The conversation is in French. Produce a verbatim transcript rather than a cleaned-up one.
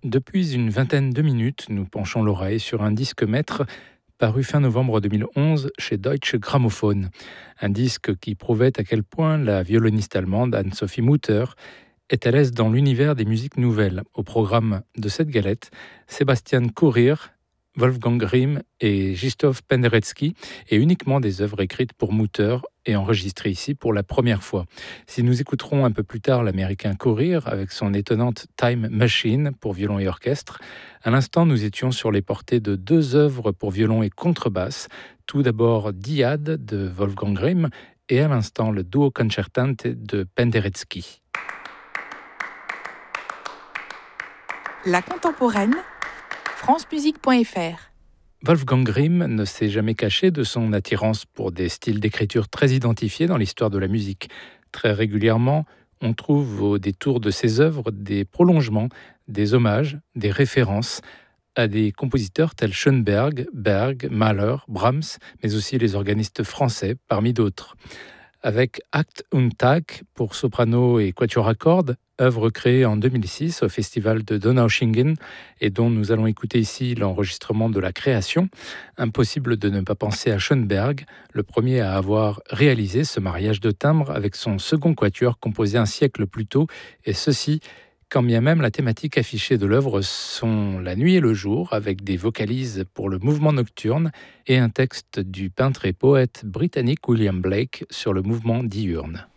Depuis une vingtaine de minutes, nous penchons l'oreille sur un disque maître paru fin novembre deux mille onze chez Deutsche Grammophon. Un disque qui prouvait à quel point la violoniste allemande Anne-Sophie Mutter est à l'aise dans l'univers des musiques nouvelles. Au programme de cette galette, Sebastian Kurir, Wolfgang Grimm et Krzysztof Penderecki, et uniquement des œuvres écrites pour Mutter et enregistrées ici pour la première fois. Si nous écouterons un peu plus tard l'américain Kurir avec son étonnante Time Machine pour violon et orchestre, à l'instant nous étions sur les portées de deux œuvres pour violon et contrebasse. Tout d'abord Diade de Wolfgang Grimm et à l'instant le Duo Concertante de Penderecki. La contemporaine, francemusique point f r. Wolfgang Grimm ne s'est jamais caché de son attirance pour des styles d'écriture très identifiés dans l'histoire de la musique. Très régulièrement, on trouve au détour de ses œuvres des prolongements, des hommages, des références à des compositeurs tels Schoenberg, Berg, Mahler, Brahms, mais aussi les organistes français, parmi d'autres. Avec Act und Tag pour soprano et quatuor à cordes, œuvre créée en deux mille six au festival de Donaueschingen et dont nous allons écouter ici l'enregistrement de la création. Impossible de ne pas penser à Schoenberg, le premier à avoir réalisé ce mariage de timbres avec son second quatuor composé un siècle plus tôt, et ceci quand bien même la thématique affichée de l'œuvre sont la nuit et le jour, avec des vocalises pour le mouvement nocturne et un texte du peintre et poète britannique William Blake sur le mouvement diurne.